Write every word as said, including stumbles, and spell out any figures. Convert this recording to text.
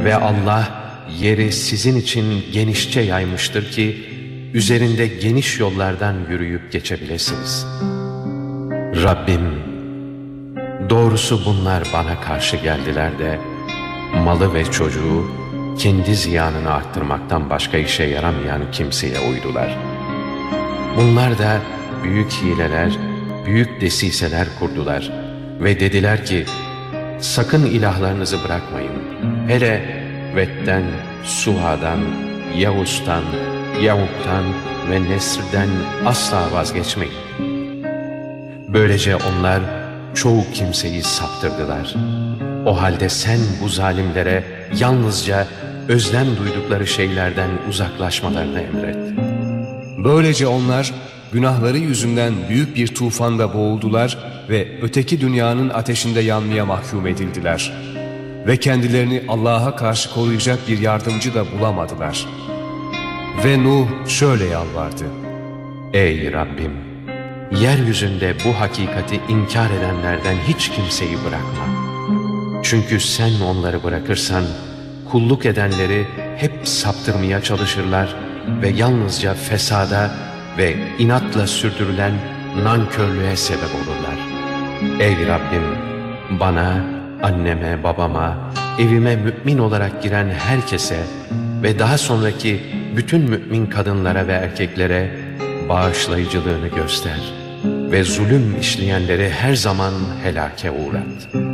Ve Allah yeri sizin için genişçe yaymıştır ki üzerinde geniş yollardan yürüyüp geçebilirsiniz. Rabbim, doğrusu bunlar bana karşı geldiler de malı ve çocuğu kendi ziyanını arttırmaktan başka işe yaramayan kimseye uydular. Bunlar da büyük hileler, büyük desiseler kurdular ve dediler ki, sakın ilahlarınızı bırakmayın. Hele Vet'ten, Suha'dan, Yavuz'tan, Yavuk'tan ve Nesr'den asla vazgeçmeyin. Böylece onlar çoğu kimseyi saptırdılar. O halde sen bu zalimlere yalnızca özlem duydukları şeylerden uzaklaşmalarını emret. Böylece onlar günahları yüzünden büyük bir tufanda boğuldular ve öteki dünyanın ateşinde yanmaya mahkum edildiler. Ve kendilerini Allah'a karşı koruyacak bir yardımcı da bulamadılar. Ve Nuh şöyle yalvardı: Ey Rabbim! Yeryüzünde bu hakikati inkar edenlerden hiç kimseyi bırakma. Çünkü sen onları bırakırsan kulluk edenleri hep saptırmaya çalışırlar ve yalnızca fesada ve inatla sürdürülen nankörlüğe sebep olurlar. Ey Rabbim! Bana, anneme, babama, evime mümin olarak giren herkese ve daha sonraki bütün mümin kadınlara ve erkeklere bağışlayıcılığını göster ve zulüm işleyenleri her zaman helake uğrat.